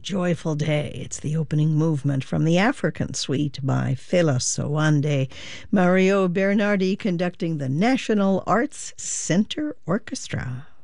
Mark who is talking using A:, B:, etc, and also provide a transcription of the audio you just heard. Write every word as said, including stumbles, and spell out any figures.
A: Joyful Day. It's the opening movement from the African Suite by Fela Sowande. Mario Bernardi conducting the National Arts Center Orchestra.